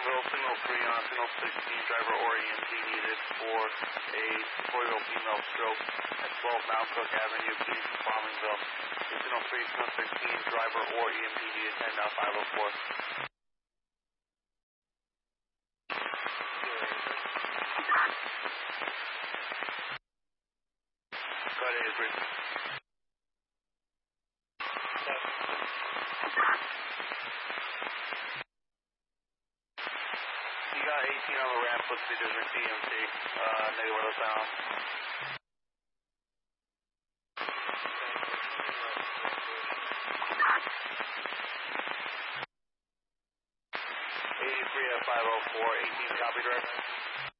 Jacksonville, signal 3 on signal 16, driver or EMT needed for a 4-year-old female stroke at 12 Mount Cook Avenue, please from Farmingville. Signal 3, signal 16, driver or EMT needed, 10 now 504. Go ahead, Avery. You got 18 on the ramp, let's see, there's a DMC, negative sound.